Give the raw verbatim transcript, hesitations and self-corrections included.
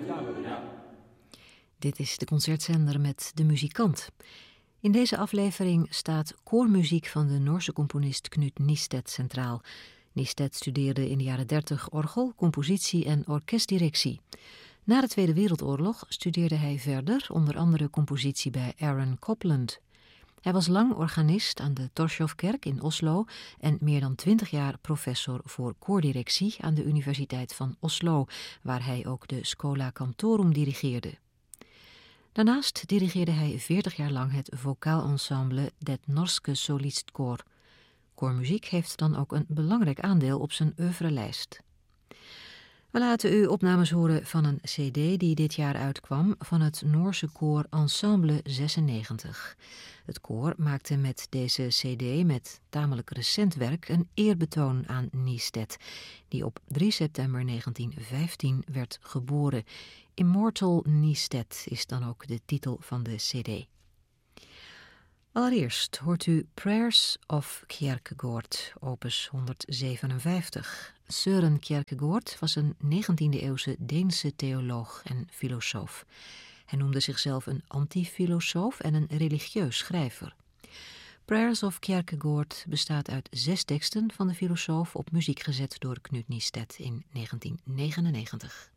Dit is de concertzender met De Muzikant. In deze aflevering staat koormuziek van de Noorse componist Knut Nystedt centraal. Nystedt studeerde in de jaren dertig orgel, compositie en orkestdirectie. Na de Tweede Wereldoorlog studeerde hij verder, onder andere compositie bij Aaron Copland. Hij was lang organist aan de Torshov-kerk in Oslo en meer dan twintig jaar professor voor koordirectie aan de Universiteit van Oslo, waar hij ook de Schola Cantorum dirigeerde. Daarnaast dirigeerde hij veertig jaar lang het vocaal-ensemble Det Norske Solistkoor. Koormuziek heeft dan ook een belangrijk aandeel op zijn oeuvrelijst. We laten u opnames horen van een cd die dit jaar uitkwam van het Noorse koor Ensemble zesennegentig. Het koor maakte met deze cd met tamelijk recent werk een eerbetoon aan Nystedt, die op drie september negentien vijftien werd geboren. Immortal Nystedt is dan ook de titel van de cd. Allereerst hoort u Prayers of Kierkegaard, opus honderdzevenenvijftig. Søren Kierkegaard was een negentiende-eeuwse Deense theoloog en filosoof. Hij noemde zichzelf een antifilosoof en een religieus schrijver. Prayers of Kierkegaard bestaat uit zes teksten van de filosoof op muziek gezet door Knut Nystedt in negentien negenennegentig.